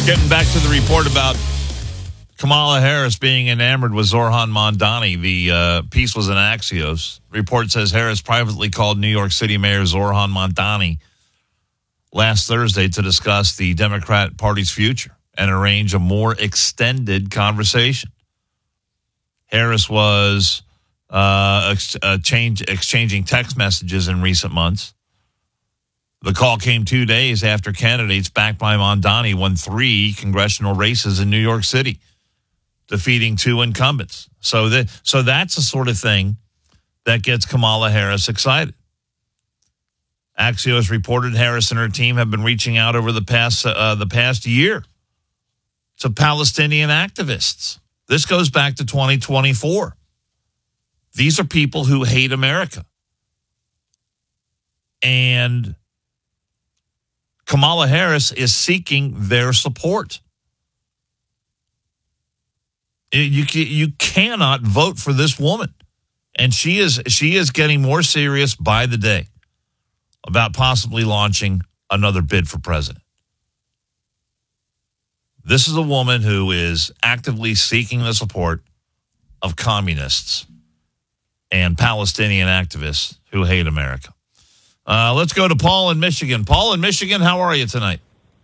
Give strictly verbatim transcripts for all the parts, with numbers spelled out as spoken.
Getting back to the report about Kamala Harris being enamored with Zoran Mondani. The uh, piece was in Axios. The report says Harris privately called New York City Mayor Zoran Mondani last Thursday to discuss the Democrat Party's future and arrange a more extended conversation. Harris was uh, ex- uh, change, exchanging text messages in recent months. The call came two days after candidates backed by Mondani won three congressional races in New York City, defeating two incumbents. So that so that's the sort of thing that gets Kamala Harris excited. Axios reported Harris and her team have been reaching out over the past uh, the past year to Palestinian activists. This goes back to twenty twenty-four. These are people who hate America. And Kamala Harris is seeking their support. You, you cannot vote for this woman. And she is she is getting more serious by the day about possibly launching another bid for president. This is a woman who is actively seeking the support of communists and Palestinian activists who hate America. Uh, let's go to Paul in Michigan. Paul in Michigan, how are you tonight?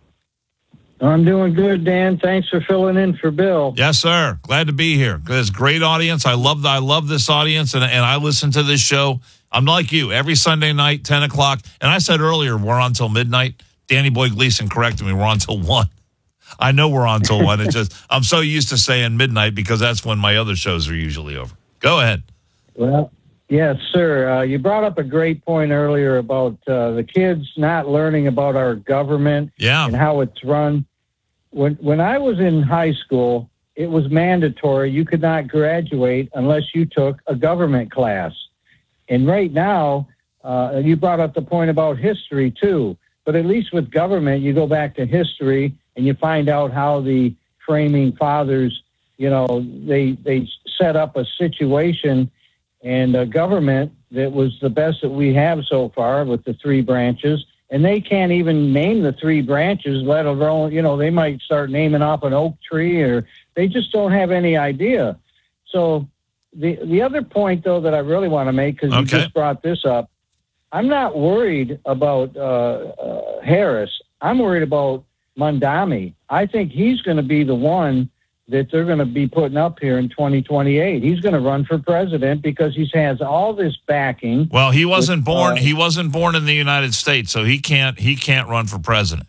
I'm doing good, Dan. Thanks for filling in for Bill. Yes, sir. Glad to be here. There's a great audience. I love I love this audience, and, and I listen to this show. I'm like you, every Sunday night, ten o'clock. And I said earlier, we're on till midnight. Danny Boy Gleason corrected me. We're on till one. I know we're on till one. It's just I'm so used to saying midnight because that's when my other shows are usually over. Go ahead. Well, yes, sir. Uh, you brought up a great point earlier about uh, the kids not learning about our government yeah. and how it's run. When when I was in high school, it was mandatory. You could not graduate unless you took a government class. And right now, uh, you brought up the point about history, too. But at least with government, you go back to history and you find out how the framing fathers, you know, they they set up a situation and a government that was the best that we have so far with the three branches. And they can't even name the three branches, let alone, you know, they might start naming off an oak tree, or they just don't have any idea. So the the other point, though, that I really want to make, because okay. you just brought this up, I'm not worried about uh, uh, Harris. I'm worried about Mondani. I think he's going to be the one that they're going to be putting up here in twenty twenty-eight. He's going to run for president because he has all this backing. Well, he wasn't with, born. Uh, he wasn't born in the United States, so he can't. He can't run for president.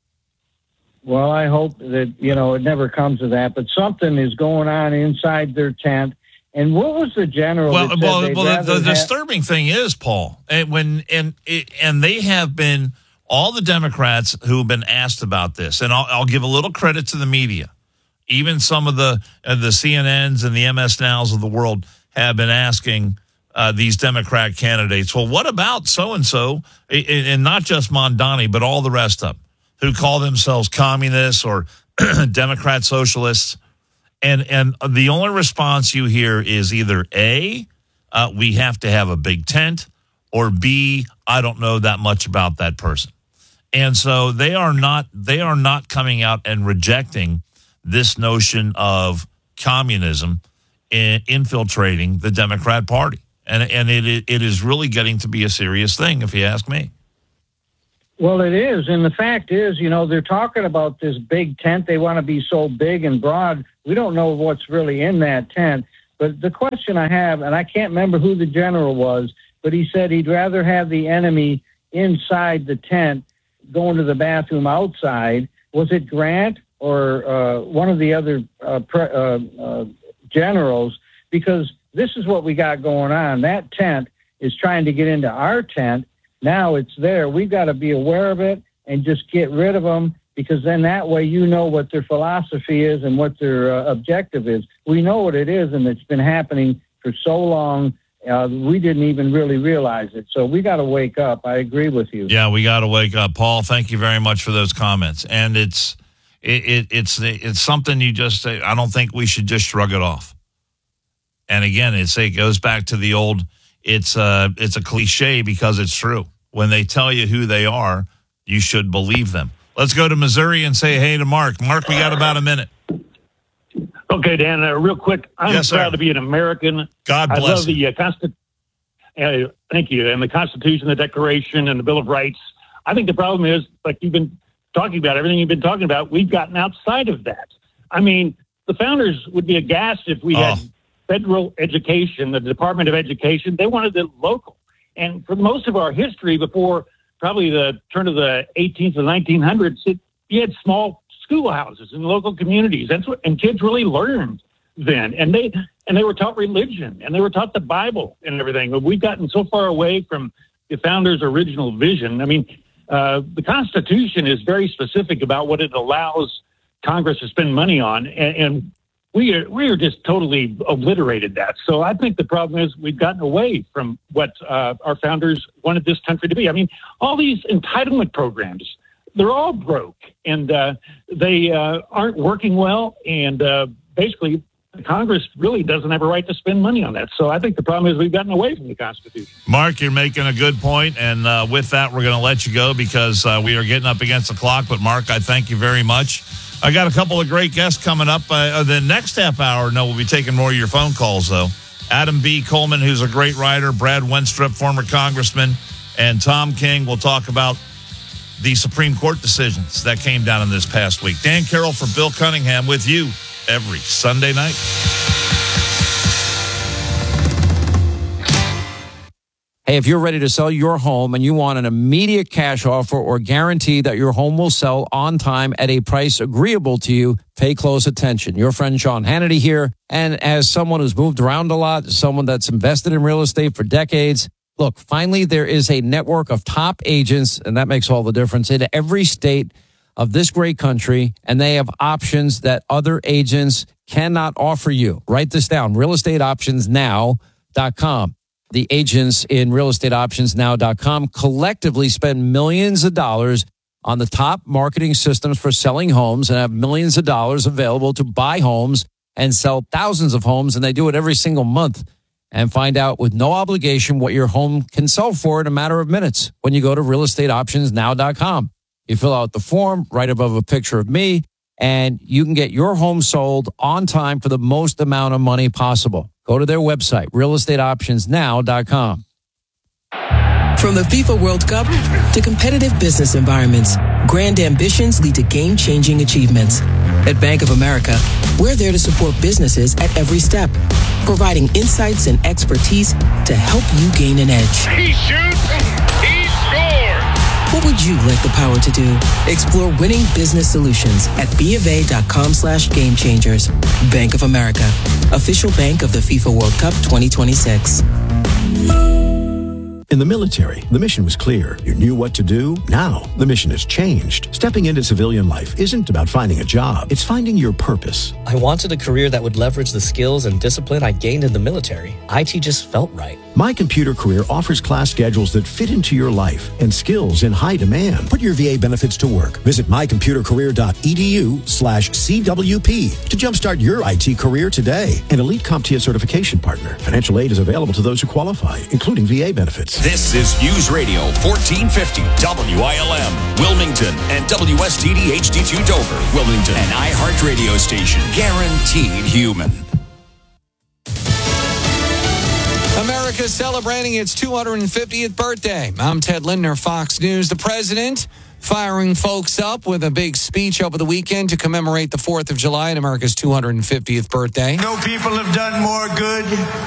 Well, I hope that you know it never comes to that. But something is going on inside their tent. And what was the general? Well, that well, said well the, the have- disturbing thing is, Paul, and when and and they have been all the Democrats who have been asked about this, and I'll, I'll give a little credit to the media. Even some of the uh, the C N Ns and the M S Nows of the world have been asking uh, these Democrat candidates, well, what about so-and-so, and not just Mondani, but all the rest of them, who call themselves communists or Democrat socialists? And and the only response you hear is either A, uh, we have to have a big tent, or B, I don't know that much about that person. And so they are not they are not coming out and rejecting this notion of communism in, infiltrating the Democrat Party. And and it it is really getting to be a serious thing, if you ask me. Well, it is. And the fact is, you know, they're talking about this big tent. They want to be so big and broad. We don't know what's really in that tent. But the question I have, and I can't remember who the general was, but he said he'd rather have the enemy inside the tent going to the bathroom outside. Was it Grant or uh, one of the other uh, pre- uh, uh, generals? Because this is what we got going on. That tent is trying to get into our tent. Now it's there. We've got to be aware of it and just get rid of them, because then that way you know what their philosophy is and what their uh, objective is. We know what it is, and it's been happening for so long. Uh, we didn't even really realize it. So we got to wake up. I agree with you. Yeah, we got to wake up. Paul, thank you very much for those comments. And it's it, it it's it's something you just say, I don't think we should just shrug it off. And again, it's it goes back to the old, it's a, it's a cliche because it's true. When they tell you who they are, you should believe them. Let's go to Missouri and say hey to Mark. Mark, we got about a minute. Okay, Dan, uh, real quick. I'm yes, proud sir. to be an American. God bless I love you. the uh, Constitution. Uh, thank you. And the Constitution, the Declaration, and the Bill of Rights. I think the problem is, like you've been talking about, everything you've been talking about, we've gotten outside of that. I mean, the founders would be aghast if we Oh. had federal education, the Department of Education. They wanted it local. And for most of our history, before probably the turn of the eighteenth and nineteen hundreds, it, you had small schoolhouses in local communities. That's what, and kids really learned then. And they and they were taught religion, and they were taught the Bible and everything. But we've gotten so far away from the founders' original vision. I mean, uh, the Constitution is very specific about what it allows Congress to spend money on, and, and we are we are just totally obliterated that. So I think the problem is we've gotten away from what uh, our founders wanted this country to be. I mean, all these entitlement programs, they're all broke, and uh, they uh, aren't working well, and uh, basically Congress really doesn't have a right to spend money on that. So I think the problem is we've gotten away from the Constitution. Mark, you're making a good point, and uh, with that, we're going to let you go because uh, we are getting up against the clock. But, Mark, I thank you very much. I got a couple of great guests coming up. Uh, the next half hour, no, we'll be taking more of your phone calls, though. Adam B. Coleman, who's a great writer, Brad Wenstrup, former congressman, and Tom King will talk about the Supreme Court decisions that came down in this past week. Dan Carroll for Bill Cunningham with you every Sunday night. Hey, if you're ready to sell your home and you want an immediate cash offer or guarantee that your home will sell on time at a price agreeable to you, pay close attention. Your friend Sean Hannity here. And as someone who's moved around a lot, someone that's invested in real estate for decades, look, finally there is a network of top agents, and that makes all the difference, in every state of this great country, and they have options that other agents cannot offer you. Write this down, real estate options now dot com. The agents in real estate options now dot com collectively spend millions of dollars on the top marketing systems for selling homes and have millions of dollars available to buy homes and sell thousands of homes, and they do it every single month. And find out with no obligation what your home can sell for in a matter of minutes when you go to real estate options now dot com. You fill out the form right above a picture of me, and you can get your home sold on time for the most amount of money possible. Go to their website, real estate options now dot com. From the FIFA World Cup to competitive business environments, grand ambitions lead to game-changing achievements. At Bank of America, we're there to support businesses at every step, providing insights and expertise to help you gain an edge. He shoots, he scores! What would you like the power to do? Explore winning business solutions at BofA.com slash game changers. Bank of America, official bank of the FIFA World Cup twenty twenty-six. In the military, the mission was clear. You knew what to do. Now, the mission has changed. Stepping into civilian life isn't about finding a job. It's finding your purpose. I wanted a career that would leverage the skills and discipline I gained in the military. I T just felt right. My Computer Career offers class schedules that fit into your life and skills in high demand. Put your V A benefits to work. Visit mycomputercareer.edu slash CWP to jumpstart your I T career today. An elite CompTIA certification partner. Financial aid is available to those who qualify, including V A benefits. This is News Radio fourteen fifty W I L M, Wilmington, and W S T D H D two Dover, Wilmington, an iHeart radio station, guaranteed human. America's celebrating its two hundred fiftieth birthday. I'm Ted Lindner, Fox News. The president firing folks up with a big speech over the weekend to commemorate the fourth of July and America's two hundred fiftieth birthday. No people have done more good